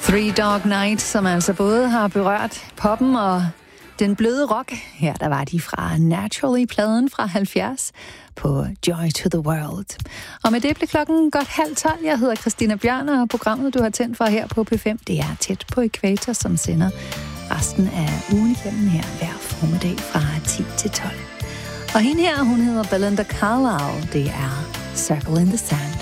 Three Dog Night, som altså både har berørt poppen og den bløde rock. Her der var de fra Naturally-pladen fra 70 på Joy to the World. Og med det blev klokken godt 11:30. Jeg hedder Christina Bjørn, og programmet, du har tændt for her på P5, det er Tæt på Ækvator, som sender resten af ugen igennem her hver formiddag fra 10 til 12. Og hende her, hun hedder Belinda Carlisle. Det er Circle in the Sand.